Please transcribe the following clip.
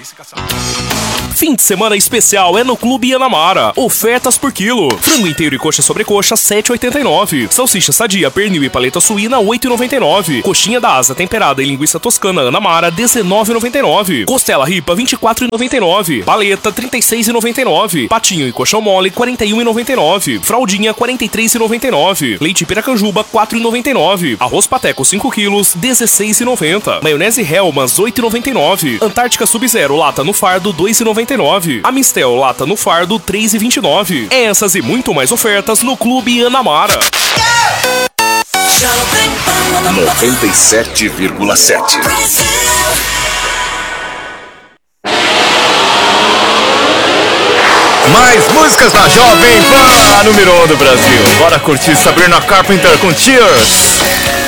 Fim de semana especial é no Clube Anamara. Ofertas por quilo. Frango inteiro e coxa sobrecoxa, 7,89. Salsicha sadia, pernil e paleta suína, 8,99. Coxinha da asa temperada e linguiça toscana Anamara, 19,99. Costela ripa, 24,99. Paleta, 36,99. Patinho e colchão mole, 41,99. Fraldinha, 43,99. Leite piracanjuba, 4,99. Arroz pateco, 5 quilos, 16,90. Maionese Hellmann's, 8,99. Antártica Sub-Zero, lata no fardo, 2,99. Amistel, lata no fardo, 3,29. Essas e muito mais ofertas no Clube Anamara. 97,7. Mais músicas da Jovem Pan, a número 1 do Brasil. Bora curtir Sabrina Carpenter com Tears.